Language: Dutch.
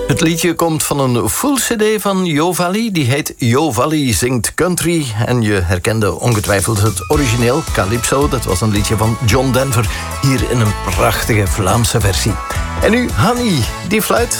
Het liedje komt van een full cd van Jo Valley. Die heet Jo Valley zingt country. En je herkende ongetwijfeld het origineel, Calypso. Dat was een liedje van John Denver. Hier in een prachtige Vlaamse versie. En nu Hanny, die fluit.